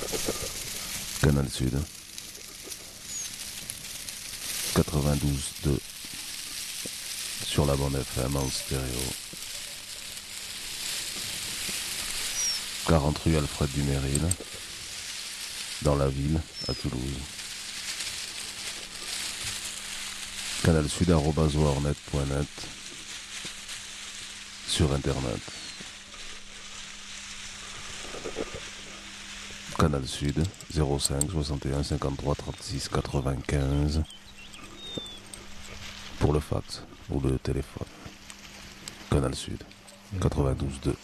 Canal Sud 92.2 sur la bande FM en stéréo. 40 rue Alfred Dumeril, dans la ville, à Toulouse. canalsud@warnet.net sur internet. Canal Sud 05 61 53 36 95 pour le fax ou le téléphone. Canal Sud 92.2.